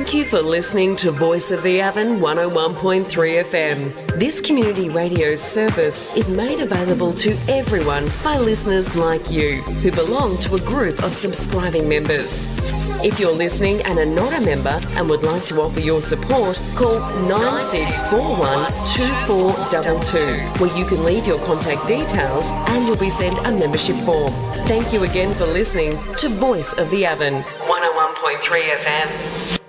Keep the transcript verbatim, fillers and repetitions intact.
Thank you for listening to Voice of the Avon one oh one point three F M. This community radio service is made available to everyone by listeners like you who belong to a group of subscribing members. If you're listening and are not a member and would like to offer your support, call nine six four one two four two two, where you can leave your contact details and you'll be sent a membership form. Thank you again for listening to Voice of the Avon one oh one point three F M.